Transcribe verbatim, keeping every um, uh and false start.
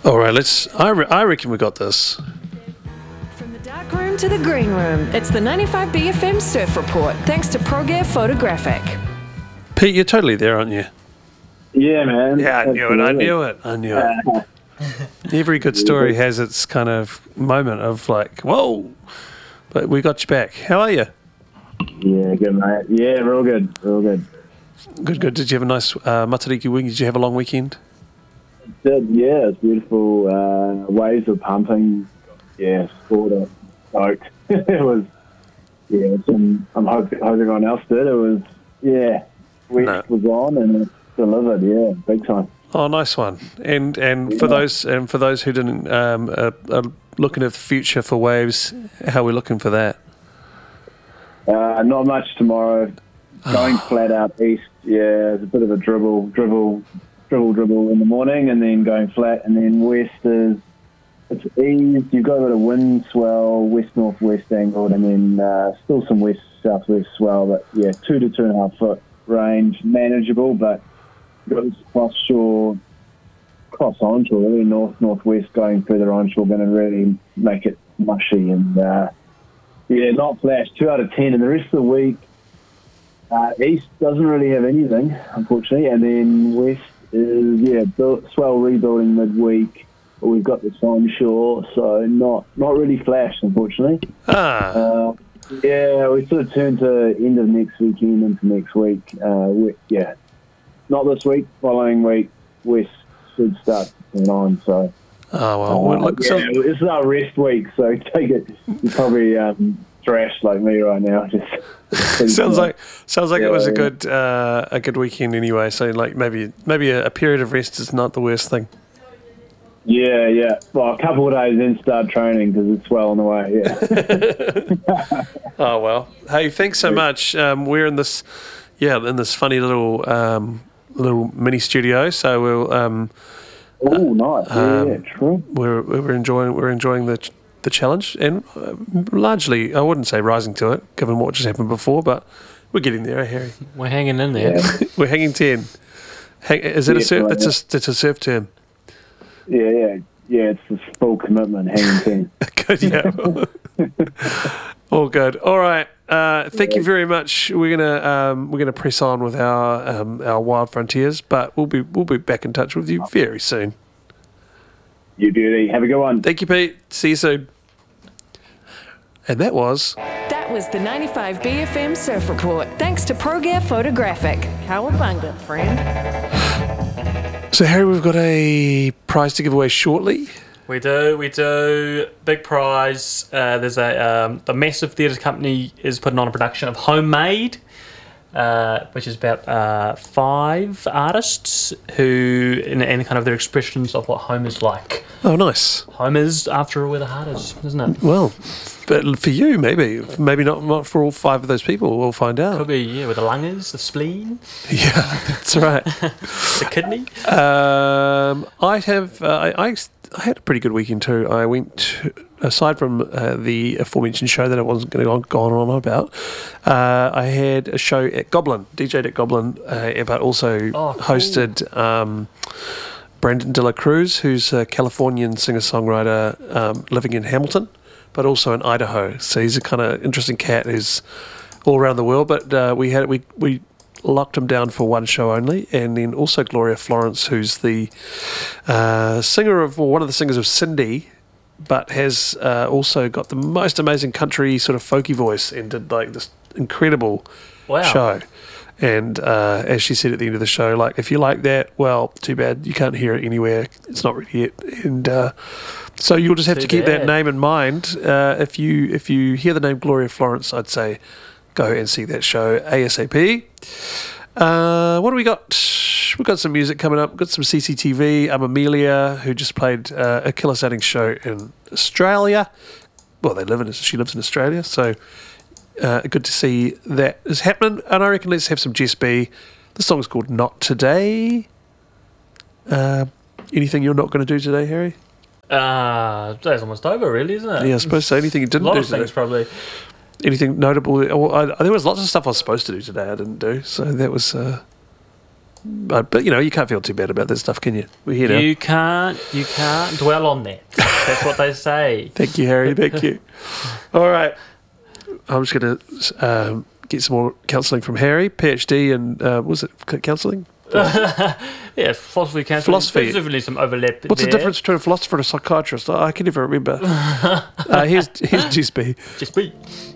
All right, let's. I, re- I reckon we got this. From the dark room to the green room, it's the ninety-five B F M Surf Report, thanks to ProGear Photographic. Pete, you're totally there, aren't you? Yeah, man. Yeah, I knew it. I knew it. I knew it. Every good story has its kind of moment of like, whoa, but we got you back. How are you? Yeah, good, mate. Yeah, real good. Real good. Good, good. Did you have a nice uh, Matariki week? Did you have a long weekend? Did, yeah, it's beautiful. Uh, waves were pumping. Yeah, water soaked. It was, yeah, some, I'm hoping, hope everyone else did. It was, yeah, West No. was on and it delivered, yeah, big time. Oh, nice one. And and Yeah. for those and for those who didn't um, uh, are looking at the future for waves, how are we looking for that? Uh, not much tomorrow. Going flat out east, yeah, it's a bit of a dribble, dribble, dribble, dribble in the morning, and then going flat, and then west is it's eased. You've got a bit of wind swell, west northwest angled, and then uh, still some west southwest swell, but yeah, two to two and a half foot range, manageable, but you've got this cross shore, cross onshore, really north northwest going further onshore, going to really make it mushy and uh, yeah, not flash. Two out of ten, and the rest of the week. Uh, east doesn't really have anything, unfortunately, and then west is, yeah, built, swell rebuilding midweek, but we've got this onshore, so not not really flash, unfortunately. Ah, Uh, yeah, we sort of turn to end of next weekend into next week. Uh, we, yeah, not this week, following week, west should start to turn on, so... oh well. Uh, well look, yeah, so, this is our rest week, so take it, you're probably um, thrashed like me right now. Just sounds like sounds like Yeah, it was a yeah. good uh, a good weekend anyway. So like maybe maybe a, a period of rest is not the worst thing. Yeah, yeah. Well, a couple of days then start training because it's well on the way. Yeah. Oh well. Hey, thanks so much. Um, we're in this, yeah, in this funny little um, little mini studio. So we'll um, Oh, nice. Yeah, Um, yeah, true. we're we're enjoying we're enjoying the the challenge and uh, largely I wouldn't say rising to it given what just happened before, but we're getting there, eh, Harry. We're hanging in there. Yeah, We're hanging ten. Hang, is it a Yeah, surf? right, It's a it's a surf term. yeah, yeah. Yeah, it's this full commitment, hanging ten. Good, yeah. All good. All right. Uh, thank you very much. We're gonna um, we're gonna press on with our um, our wild frontiers, but we'll be we'll be back in touch with you very soon. You beauty. Have a good one. Thank you, Pete. See you soon. And that was That was the ninety-five B F M Surf Report, thanks to ProGear Photographic. Cowabunga, friend. so Harry. We've got a prize to give away shortly. We do, we do. Big prize. Uh, there's a um, the Massive Theatre Company is putting on a production of Homemade, uh, which is about uh, five artists who, and, and kind of their expressions of what home is like. Oh, nice. Home is, after all, where the heart is, isn't it? Well, but for you, maybe, maybe not, not for all five of those people. We'll find out. Could be, yeah, where the lung is, the spleen, Yeah, that's right. the kidney. Um, I have. Uh, I, I I had a pretty good weekend too. I went to, aside from uh, the aforementioned show that I wasn't going to go on and on about. Uh, I had a show at Goblin, D J'd at Goblin, uh, but also Oh, cool. hosted um, Brandon De La Cruz, who's a Californian singer-songwriter um, living in Hamilton, but also in Idaho. So he's a kind of interesting cat who's all around the world. But uh, we had we we. locked him down for one show only, and then also Gloria Florence, who's the uh, singer of, or one of the singers of Cindy, but has uh, also got the most amazing country sort of folky voice and did like this incredible Wow. show. And uh, as she said at the end of the show, like, if you like that, well, too bad you can't hear it anywhere. It's not ready yet. And uh, so you'll just have Too to keep that bad. name in mind. Uh, if you if you hear the name Gloria Florence, I'd say go and see that show ASAP. Uh, what do we got? We've got some music coming up. We've got some C C T V. I'm Amelia, who just played uh, a killer setting show in Australia. Well, they live in she lives in Australia, so uh, good to see that is happening. And I reckon let's have some Jess B. The song's called Not Today. Uh, anything you're not going to do today, Harry? Uh, today's almost over, really, isn't it? Yeah, I suppose so. Anything you A didn't lot do of today? things, probably. Anything notable? Well, I, there was lots of stuff I was supposed to do today I didn't do, so that was uh, But, but you know, you can't feel too bad about that stuff, can you? We're here now. You can't, you can't dwell on that. That's what they say. Thank you, Harry. Thank you. All right. I'm just going to um, get some more counselling from Harry, PhD in, uh, was it counselling? Yeah, philosophy, counselling. Philosophy. There's definitely some overlap What's there. the difference between a philosopher and a psychiatrist? I can never remember. uh, here's, here's G S B. Just be.